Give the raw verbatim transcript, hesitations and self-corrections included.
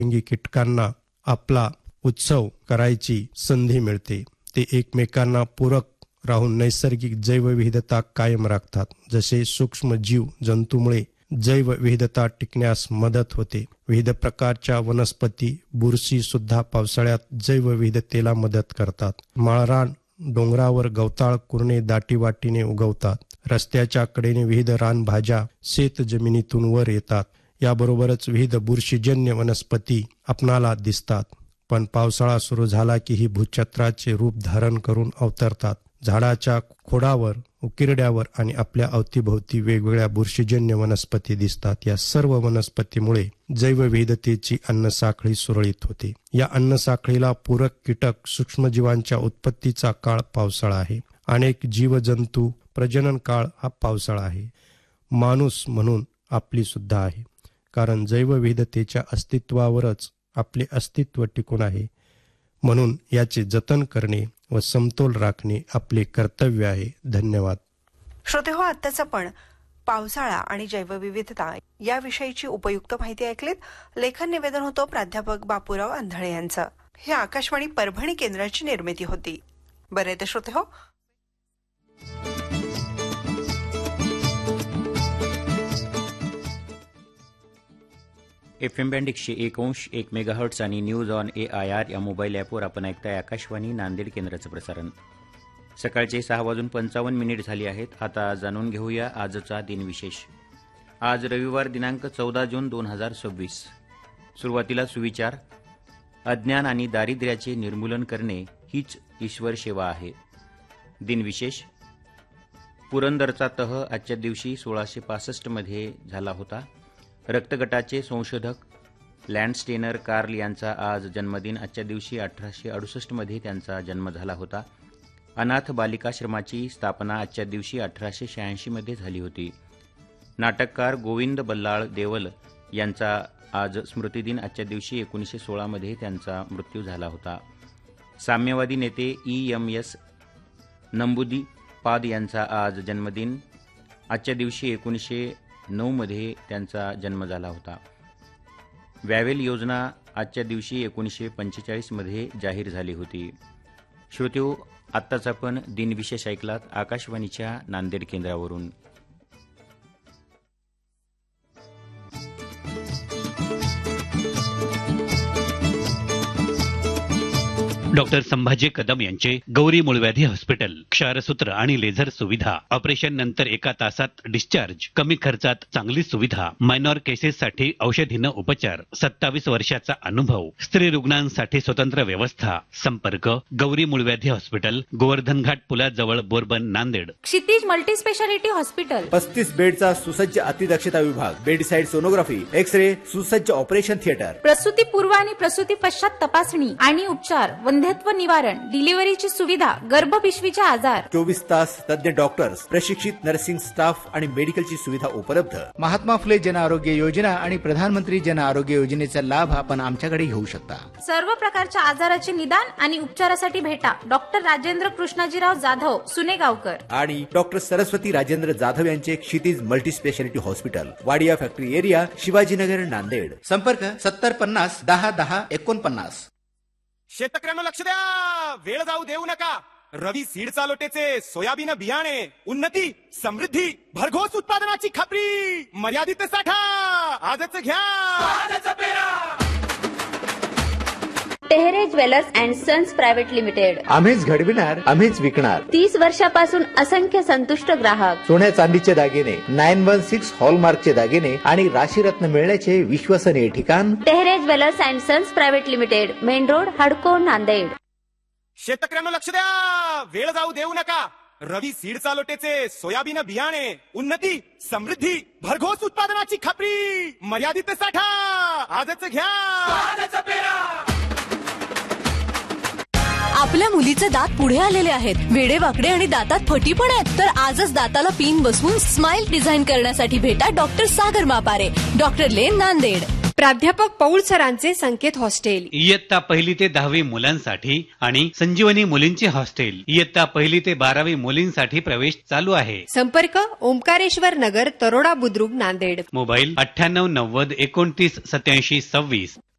कीटकांना आपला उत्सव करायची संधी मिळते. ते एकमेकांना पूरक राहून नैसर्गिक जैवविविधता कायम राखतात. जसे सूक्ष्म जीव जंतूमुळे जैवविविधता टिकण्यास मदत होते. विविध प्रकारच्या वनस्पती, बुरशी सुद्धा पावसाळ्यात जैवविविधतेला मदत करतात. माळरान डोंगरावर गवताळ कुरणे दाटीवाटीने उगवतात. रस्त्याच्या कडेने विविध रानभाज्या शेत जमिनीतून वर येतात. याबरोबरच विविध बुरशीजन्य वनस्पती आपणाला दिसतात. पण पावसाळा सुरू झाला की ही भूछत्राचे रूप धारण करून अवतरतात. झाडाच्या खोडावर, उकिरड्यावर आणि आपल्या अवतीभोवती वेगवेगळ्या बुरशीजन्य वनस्पती दिसतात. या सर्व वनस्पतीमुळे जैवविविधतेची अन्नसाखळी सुरळीत होते. या अन्नसाखळीला पूरक कीटक सूक्ष्मजीवांच्या उत्पत्तीचा काळ पावसाळा आहे. अनेक जीवजंतू प्रजनन काळ हा पावसाळा आहे. माणूस म्हणून आपली सुद्धा आहे. कारण जैवविविधतेच्या अस्तित्वावरच आपले अस्तित्व टिकून आहे. म्हणून याचे जतन करणे व समतोल राखणे आपले कर्तव्य आहे. धन्यवाद. श्रोते हो, आत्ताच आपण पावसाळा आणि जैवविविधता याविषयीची उपयुक्त माहिती ऐकलीत. लेखन निवेदन होतं प्राध्यापक बापूराव आंधळे यांचं. ही आकाशवाणी परभणी केंद्राची निर्मिती होती. बरे ते श्रोते हो. एफ एम बँड एकशे एक अंश एक मेगाहर्ट्स आणि news on A I R या मोबाईल ॲपवर आपण ऐकताय आकाशवाणी नांदेड केंद्राचं प्रसारण. सकाळचे सहा वाजून पंचावन्न मिनिट झाली आहेत. आता जाणून घेऊया आजचा दिनविशेष. आज रविवार दिनांक चौदा जून दोन हजार सव्वीस. सुरुवातीला सुविचार. अज्ञान आणि दारिद्र्याचे निर्मूलन करणे हीच ईश्वर सेवा आहे. दिनविशेष. पुरंदरचा तह आजच्या दिवशी सोळाशे पासष्टमध्ये झाला होता. रक्तगटाचे संशोधक लँडस्टेनर कार्ल यांचा आज जन्मदिन. आजच्या दिवशी अठराशे अडुसष्टमध्ये त्यांचा जन्म झाला होता. अनाथ बालिकाश्रमाची स्थापना आजच्या दिवशी अठराशे शहाऐंशीमध्ये झाली होती. नाटककार गोविंद बल्लाळ देवल यांचा आज स्मृतिदिन. आजच्या दिवशी एकोणीसशे सोळामध्ये त्यांचा मृत्यू झाला होता. साम्यवादी नेते ई एम एस नंबूदिपाद यांचा आज जन्मदिन. आजच्या दिवशी एकोणीसशे नऊमध्ये त्यांचा जन्म झाला होता. व्यावेल योजना आजच्या दिवशी एकोणीसशे पंचेचाळीसमध्ये जाहीर झाली होती. श्रोत्यो, आत्ताच आपण दिनविशेष ऐकलात आकाशवाणीच्या नांदेड केंद्रावरून. डॉक्टर संभाजी कदम यांचे गौरी मूळव्याधी हॉस्पिटल. क्षारसूत्र आणि लेझर सुविधा. ऑपरेशन नंतर एका तासात डिस्चार्ज. कमी खर्चात चांगली सुविधा. मायनॉर केसेससाठी औषधीनं उपचार. सत्तावीस वर्षाचा अनुभव. स्त्री रुग्णांसाठी स्वतंत्र व्यवस्था. संपर्क गौरी मूळव्याधी हॉस्पिटल, गोवर्धन घाट पुलाजवळ, बोरबन, नांदेड. क्षितिज मल्टी स्पेशालिटी हॉस्पिटल. पस्तीस बेडचा सुसज्ज अतिदक्षता विभाग. बेडसाइड सोनोग्राफी, एक्स रे, सुसज्ज ऑपरेशन थिएटर. प्रसूती पूर्व आणि प्रसूती पश्चात तपासणी आणि उपचार. वंध्यत्व निवारण. डिलिव्हरीची सुविधा. गर्भपिशवीचे आजार. चोवीस तास तज्ञ डॉक्टर्स, प्रशिक्षित नर्सिंग स्टाफ आणि मेडिकलची सुविधा उपलब्ध. महात्मा फुले जन आरोग्य योजना आणि प्रधानमंत्री जन आरोग्य योजनेचा लाभ आपण आमच्याकडे घेऊ शकता. सर्व प्रकारच्या आजाराचे निदान आणि उपचारासाठी भेटा डॉक्टर राजेंद्र कृष्णाजीराव जाधव, सुनेगावकर आणि डॉक्टर सरस्वती राजेंद्र जाधव यांचे क्षितिज multi speciality hospital, Wadia factory area, Shivajinagar, Nanded. संपर्क सत्तर पन्नास दहा दहा एकोणपन्नास. शेतकऱ्यांना लक्ष द्या, वेळ जाऊ देऊ नका. रवी सीड चालोटेचे सोयाबीन बियाणे. उन्नती, समृद्धी, भरघोस उत्पादनाची खात्री. मर्यादित साठा आजच घ्या. आजच पेरा. Tehre jewellers and sons private limited. आम्हीच घडविणार, आम्हीच विकणार. तीस वर्षापासून असंख्य संतुष्ट ग्राहक. सोन्या चांदीचे दागिने, नाईन वन सिक्स हॉलमार्कचे दागिने आणि राशीरत्न मिळण्याचे विश्वसनीय ठिकाण Tehre jewellers and sons private limited, main road, हडको, नांदेड. शेतकऱ्यांना लक्ष द्या, वेळ जाऊ देऊ नका. रवी सीड चालोटेचे सोयाबीन बियाणे. उन्नती, समृद्धी, भरघोस उत्पादनाची खात्री. मर्यादित साठा आजच घ्या. आजच पेरा. आपल्या मुलीचे दात पुढे आलेले आहेत, वेडेवाकडे आणि दातात फटी पण आहेत. तर आजच दाताला पिन बसवून स्माइल डिझाईन करण्यासाठी भेटा डॉक्टर सागर मापारे, डॉक्टर लेन, नांदेड. प्राध्यापक पौल सरांचे संकेत हॉस्टेल. इयत्ता पहिली ते दहावी मुलांसाठी आणि संजीवनी मुलींचे हॉस्टेल. इयत्ता पहिली ते बारावी मुलींसाठी प्रवेश चालू आहे. संपर्क ओंकारेश्वर नगर, तरोडा बुद्रुक, नांदेड. मोबाईल अठ्ठ्याण्णव नव्वद एकोणतीस सत्याऐंशी सव्वीस.